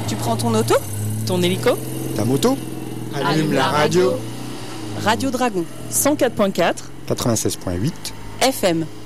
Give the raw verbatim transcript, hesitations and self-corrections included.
Tu prends ton auto ? Ton hélico ? Ta moto ? Allume la radio. Radio Dragon, cent quatre virgule quatre, quatre-vingt-seize virgule huit F M.